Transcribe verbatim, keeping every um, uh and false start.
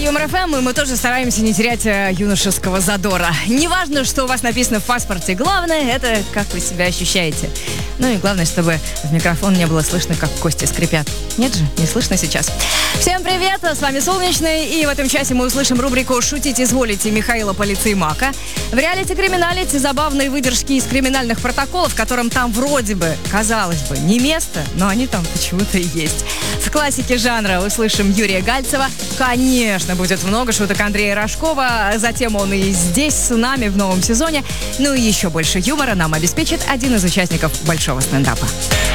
Юмор эф эм, и мы тоже стараемся не терять э, юношеского задора. Неважно, что у вас написано в паспорте, главное, это как вы себя ощущаете. Ну и главное, чтобы в микрофон не было слышно, как кости скрипят. Нет же, не слышно сейчас. Всем привет, с вами Солнечный, и в этом часе мы услышим рубрику «Шутить изволите» Михаила Полицеймака. В реалити-криминалите забавные выдержки из криминальных протоколов, которым там вроде бы, казалось бы, не место, но они там почему-то и есть. В классике жанра услышим Юрия Гальцева. Конечно, будет много шуток Андрея Рожкова. Затем он и здесь с нами в новом сезоне. Ну и еще больше юмора нам обеспечит один из участников большого стендапа.